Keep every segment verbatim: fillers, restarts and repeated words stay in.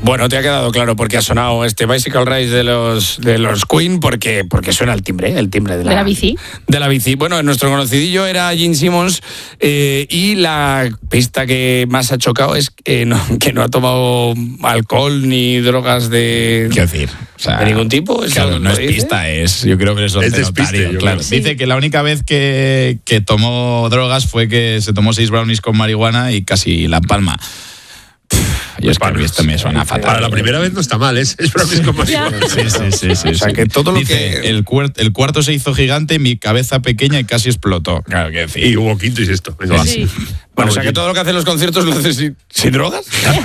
Bueno, te ha quedado claro porque ha sonado este Bicycle Race de los de los Queen, porque, porque suena el timbre, el timbre de la, ¿De la bici? De la bici. Bueno, nuestro conocidillo era Gene Simmons eh, y la pista que más ha chocado es que no, que no ha tomado alcohol ni drogas de... ¿Qué decir? O sea, de ningún tipo. Claro, no es dice? pista, es, yo creo que es, es despiste, claro. Sí. Dice que la única vez que, que tomó drogas fue que se tomó seis brownies con marihuana y casi la palma. Y es que esto me suena fatal. Para la primera vez no está mal, es, es brownies con marihuana. Sí, sí, sí, sí. O sea, sí. que todo lo Dice, que... El, cuer- el cuarto se hizo gigante, mi cabeza pequeña y casi explotó. Claro que decir. Y hubo quinto y sexto. Venga, va. Sí. Bueno, o sea, que todo lo que hacen los conciertos lo hacen sin, sin drogas.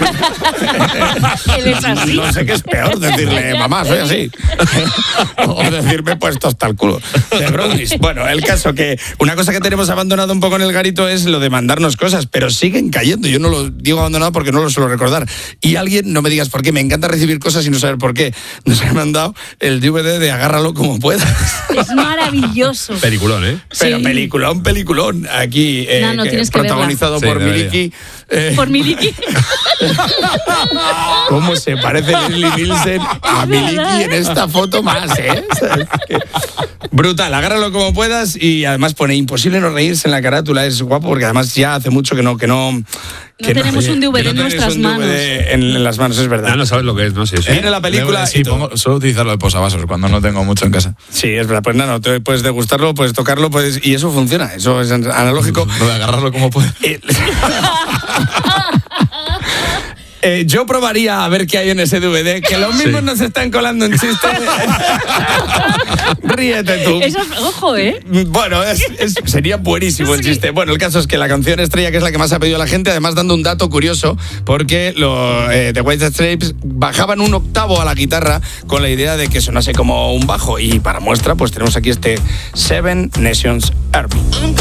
Él es así. No sé qué es peor, decirle, mamá, soy así. O decirme, puesto hasta el culo de brownies. Bueno, el caso que una cosa que tenemos abandonado un poco en el garito es lo de mandarnos cosas, pero siguen cayendo. Yo no lo digo abandonado porque no lo suelo recordar. Y alguien, no me digas por qué, me encanta recibir cosas y no saber por qué. Nos ha mandado el D V D de Agárralo como puedas. Es maravilloso. Peliculón, ¿eh? Pero Sí. peliculón, peliculón. Aquí, eh, No, no, que tienes que protagonizado Sí, por debería. Miliki. Eh, Por Miliki. ¿Cómo se parece Leslie Nielsen a Es Miliki verdad, en esta foto más, eh? O sea, es que- brutal, agárralo como puedas y además pone imposible no reírse en la carátula, es guapo porque además ya hace mucho que no... Que no que tenemos un D V D que en no nuestras tienes un D V D En, en las manos, es verdad. Ya no sabes lo que es, no sé. Sí. Viene la película Sí, y todo. pongo, suelo utilizarlo de posavasos cuando no tengo mucho en casa. Sí, es verdad, pues nada, no, te puedes degustarlo, puedes tocarlo, puedes, y eso funciona, eso es analógico. Lo de agarrarlo como puedo. Eh, eh, yo probaría a ver qué hay en ese D V D, que los mismos Sí. nos están colando en chistes. Ríete tú. Eso, ojo, ¿eh? Bueno, es- es- sería buenísimo el Sí. chiste. Bueno, el caso es que la canción estrella, que es la que más ha pedido la gente, además dando un dato curioso, porque los eh, The White Stripes bajaban un octavo a la guitarra con la idea de que sonase como un bajo. Y para muestra, pues tenemos aquí este Seven Nations Army.